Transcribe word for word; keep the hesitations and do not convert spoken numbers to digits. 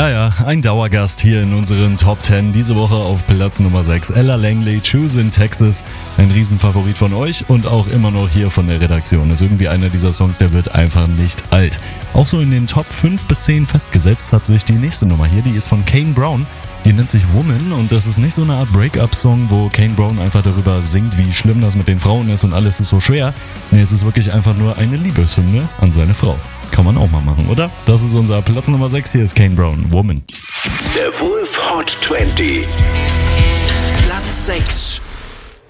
Ja, ja, ein Dauergast hier in unseren Top zehn. Diese Woche auf Platz Nummer sechs. Ella Langley, Choose in Texas. Ein Riesenfavorit von euch und auch immer noch hier von der Redaktion. Ist irgendwie einer dieser Songs, der wird einfach nicht alt. Auch so in den Top fünf bis zehn festgesetzt hat sich die nächste Nummer hier. Die ist von Kane Brown. Die nennt sich Woman und das ist nicht so eine Art Break-up-Song, wo Kane Brown einfach darüber singt, wie schlimm das mit den Frauen ist und alles ist so schwer. Nee, es ist wirklich einfach nur eine Liebeshymne an seine Frau. Kann man auch mal machen, oder? Das ist unser Platz Nummer sechs. Hier ist Kane Brown, Woman. Der Wolf Hot zwanzig. Platz sechs.